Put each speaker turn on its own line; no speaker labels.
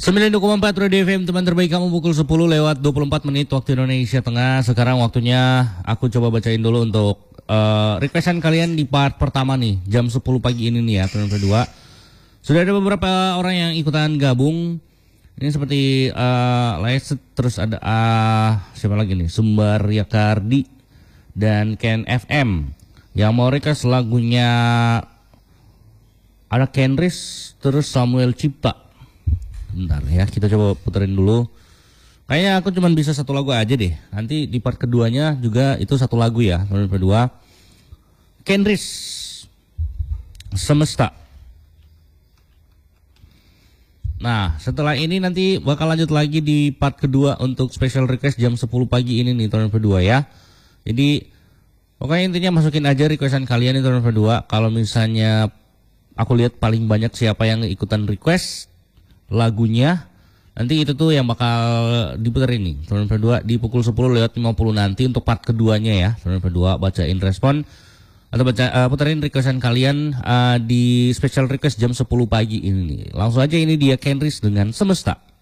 92,4 Radio FM, teman terbaik kamu pukul 10 lewat 24 menit waktu Indonesia Tengah. Sekarang waktunya aku coba bacain dulu untuk requestan kalian di part pertama nih, jam 10 pagi ini nih ya, teman berdua. Sudah ada beberapa orang yang ikutan gabung. Ini seperti Leset, terus ada siapa lagi nih? Sumbar Yakardi dan Ken FM. Yang mau request lagunya ada Kenris, terus Samuel Cipta. Bentar ya, kita coba puterin dulu. Kayaknya aku cuma bisa satu lagu aja deh. Nanti di part keduanya juga itu satu lagu ya, teman berdua. Kenris, Semesta. Nah, setelah ini nanti bakal lanjut lagi di part kedua untuk special request jam 10 pagi ini nih, teman berdua ya. Jadi pokoknya intinya masukin aja requestan kalian nih, teman berdua. Kalau misalnya aku lihat paling banyak siapa yang ikutan request lagunya, nanti itu tuh yang bakal diputar ini, teman berdua, di pukul 10 lewat 50 nanti untuk part keduanya ya, teman berdua. Bacain respon atau puterin requestan kalian di special request jam 10 pagi ini. Langsung aja, ini dia Kenris dengan Semesta.